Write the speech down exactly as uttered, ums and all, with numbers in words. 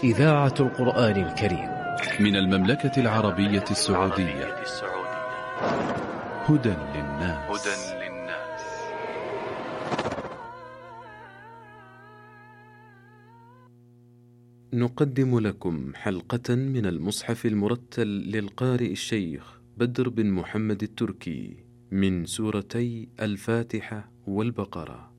إذاعة القرآن الكريم من المملكة العربية السعودية. هدى للناس. نقدم لكم حلقة من المصحف المرتل للقارئ الشيخ بدر بن محمد التركي من سورتي الفاتحة والبقرة.